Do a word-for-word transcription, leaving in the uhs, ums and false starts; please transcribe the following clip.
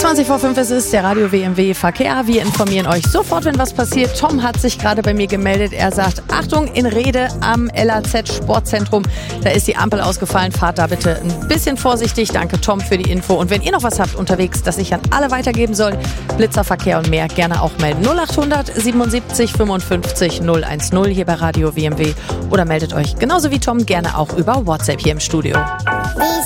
zwanzig vor fünf ist es, der Radio W M W Verkehr. Wir informieren euch sofort, wenn was passiert. Tom hat sich gerade bei mir gemeldet. Er sagt, Achtung, in Rede am L A Z Sportzentrum. Da ist die Ampel ausgefallen. Fahrt da bitte ein bisschen vorsichtig. Danke, Tom, für die Info. Und wenn ihr noch was habt unterwegs, das ich an alle weitergeben soll, Blitzerverkehr und mehr, gerne auch melden. null achthundert siebenundsiebzig fünfundfünfzig null eins null hier bei Radio W M W. Oder meldet euch genauso wie Tom gerne auch über WhatsApp hier im Studio.